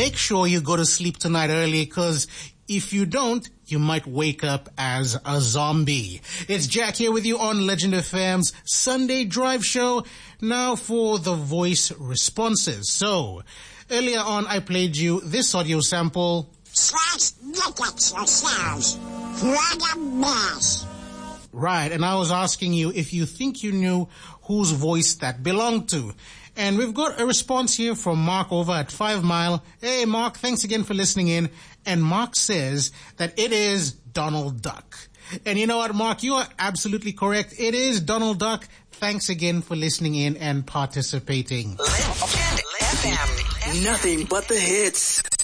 make sure you go to sleep tonight early, because if you don't, you might wake up as a zombie. It's Jack here with you on Legend FM's Sunday Drive Show. Now for the voice responses. So, earlier on I played you this audio sample. Look at yourselves. What a mess. Right, and I was asking you if you think you knew whose voice that belonged to. And we've got a response here from Mark over at 5 Mile. Hey, Mark, thanks again for listening in. And Mark says that it is Donald Duck. And you know what, Mark? You are absolutely correct. It is Donald Duck. Thanks again for listening in and participating. Legend FM. Nothing but the hits.